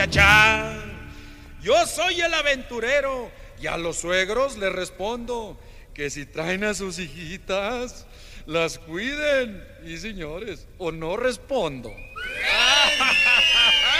Ya, yo soy el aventurero y a los suegros les respondo que si traen a sus hijitas, las cuiden. Y señores, o no respondo.